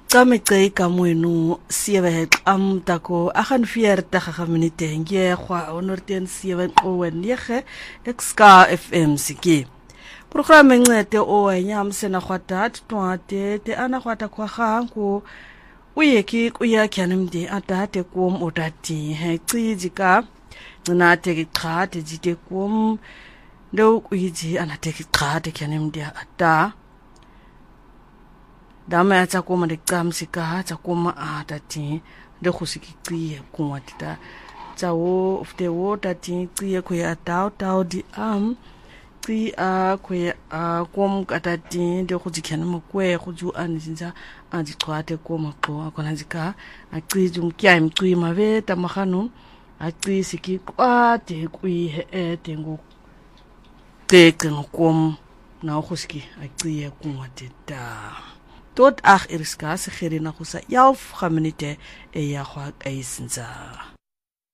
Kamecei kamwenu sieve tako agan 40 minute nge kwa onorten 7 owen yege xka FM siki. Program ngete o nyamse na khwatat twate te ana khwata kwa khangu uyeki uyakyanimdi atate kum otati he cijika nate kiqhate jite kum ndo uyiji anate kiqhate kyanimdi ata dama ya tsakoma de tsamsika tsakoma atati de khusikiqiye kunwatita tsawo ufte wo tati qiye khoya taw di qi a khoya kom katati de khujikhana mokwe khuju anzinza andiqhwate koma qo akonanzika aqiji umkya imqi mabe tamakhanu aqi siki kwate kwi etengo teke ngokom na khuski aqiye kunwatita tot ag iriska se gerina khusa 11 minute e ya khwa eisenza